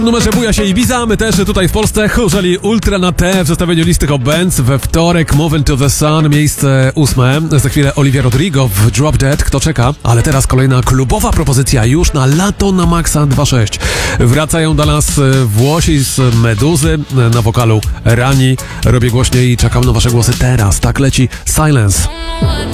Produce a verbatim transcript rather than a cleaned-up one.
W numerze buja się Ibiza, my też tutaj w Polsce chórzeli Ultra na T w zestawieniu listy Hot Bands. We wtorek Moving to the Sun, miejsce ósme. Za chwilę Olivia Rodrigo w Drop Dead, kto czeka? Ale teraz kolejna klubowa propozycja już na lato na Maxa dwa sześć. Wracają do nas Włosi z Meduzy, na wokalu Rani. Robię głośniej i czekam na wasze głosy teraz. Tak leci Silence.